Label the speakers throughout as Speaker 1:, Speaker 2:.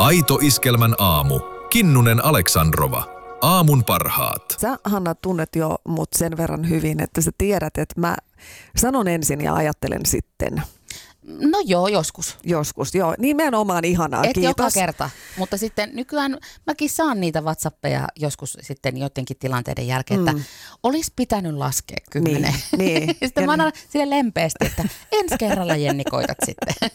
Speaker 1: Aito Iskelmän aamu. Kinnunen Aleksandrova. Aamun parhaat.
Speaker 2: Sä, Hanna, tunnet jo mut sen verran hyvin, että sä tiedät, että mä sanon ensin ja ajattelen sitten.
Speaker 3: No joo, joskus.
Speaker 2: Joskus, joo. Nimenomaan ihanaa,
Speaker 3: Et
Speaker 2: kiitos.
Speaker 3: joka kerta, mutta sitten nykyään mäkin saan niitä WhatsAppeja joskus sitten joidenkin tilanteiden jälkeen, että olisi pitänyt laskea 10.
Speaker 2: Niin.
Speaker 3: Sitten mä annan sille lempeästi, että ensi kerralla Jenni koitat sitten.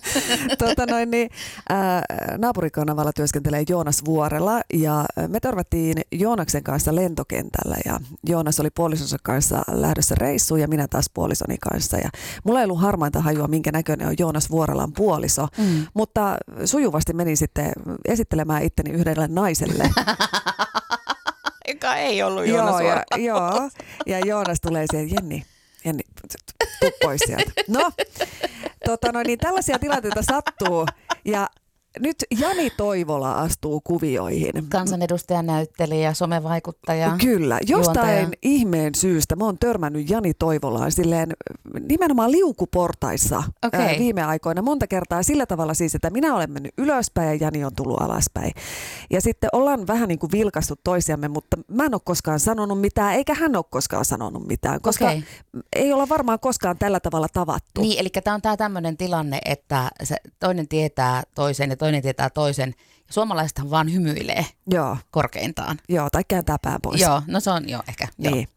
Speaker 2: Naapurikanavalla työskentelee Joonas Vuorela ja me törmättiin Joonaksen kanssa lentokentällä ja Joonas oli puolisonsa kanssa lähdössä reissuun ja minä taas puolisoni kanssa ja mulla ei ollut harmainta hajua, minkä näköinen on Joonas Vuorelan puoliso, mutta sujuvasti menin sitten esittelemään itteni yhdelle naiselle.
Speaker 3: Joka ei ollut Joonas Vuorela.
Speaker 2: Joo, ja Joonas tulee siihen, Jenni, tuu pois sieltä. No, niin tällaisia tilanteita sattuu ja nyt Jani Toivola astuu kuvioihin.
Speaker 3: Kansanedustaja, näyttelijä, somevaikuttaja.
Speaker 2: Kyllä, jostain
Speaker 3: juontaja.
Speaker 2: ihmeen syystä mä oon törmännyt Jani Toivolaan silleen nimenomaan liukuportaissa viime aikoina monta kertaa sillä tavalla siis, että minä olen mennyt ylöspäin ja Jani on tullut alaspäin. Ja sitten ollaan vähän niin kuin vilkastu toisiamme, mutta mä en ole koskaan sanonut mitään, eikä hän ole koskaan sanonut mitään, koska ei olla varmaan koskaan tällä tavalla tavattu.
Speaker 3: Niin, eli tämä on tämmöinen tilanne, että se toinen tietää toisen ja toinen tietää toisen. Suomalaisethan vaan hymyilee korkeintaan.
Speaker 2: Joo, tai kääntää pään pois.
Speaker 3: Joo, no se on ehkä.
Speaker 2: Niin.